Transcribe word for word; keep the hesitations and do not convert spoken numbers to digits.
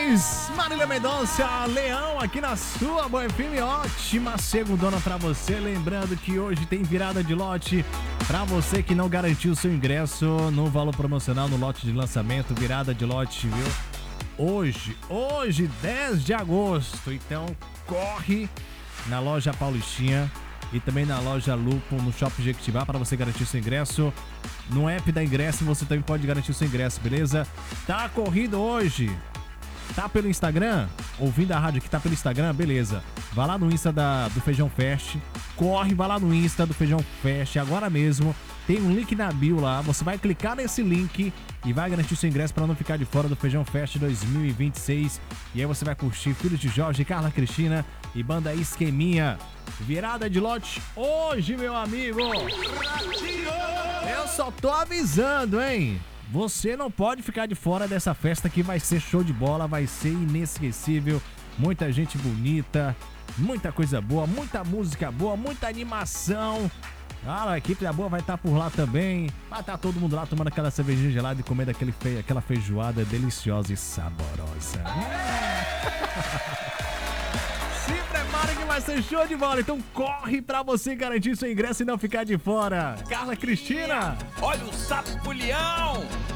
demais! Marília Mendonça, Leão, aqui na sua Boa F M. Ótima segundona pra você. Lembrando que hoje tem virada de lote pra você que não garantiu seu ingresso no valor promocional no lote de lançamento. Virada de lote, viu? Hoje, hoje, dez de agosto. Então, corre na loja Paulistinha e também na loja Lupo, no Shopping Jequitibá, para você garantir seu ingresso. No app da Ingresso você também pode garantir seu ingresso, beleza? Tá corrido hoje. Tá pelo Instagram? Ouvindo a rádio aqui, tá pelo Instagram? Beleza. Vai lá no Insta da, do Feijão Fest. Corre, vai lá no Insta do Feijão Fest agora mesmo. Tem um link na bio lá. Você vai clicar nesse link e vai garantir seu ingresso para não ficar de fora do Feijão Fest dois mil e vinte e seis. E aí você vai curtir Filhos de Jorge, Carla Cristina e Banda Esqueminha. Virada de lote hoje, meu amigo. Eu só tô avisando, hein? Você não pode ficar de fora dessa festa que vai ser show de bola, vai ser inesquecível. Muita gente bonita, muita coisa boa, muita música boa, muita animação. Ah, a equipe da boa vai estar por lá também. Vai estar todo mundo lá tomando aquela cervejinha gelada e comendo aquele fe... aquela feijoada deliciosa e saborosa. Se prepare que vai ser show de bola. Então corre pra você garantir seu ingresso e não ficar de fora. Carla Cristina. Olha o sapo leão.